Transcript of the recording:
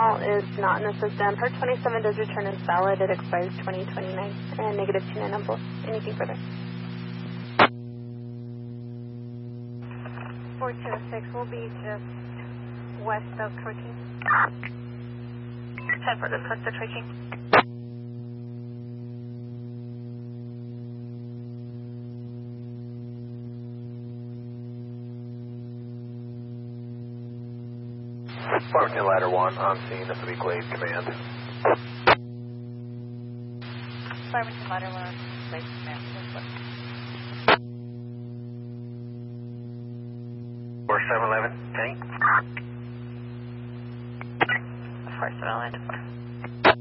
is not in the system. Her 27 does return as valid. It expires 2029 and negative 29 on both. Anything further? 4206 will be just west of Troy King. 10 for this west of Troy King. Farmington Ladder 1 on scene. This will be Glade Command. Farmington Ladder 1, Glade Command. 4711, Penny. 4711.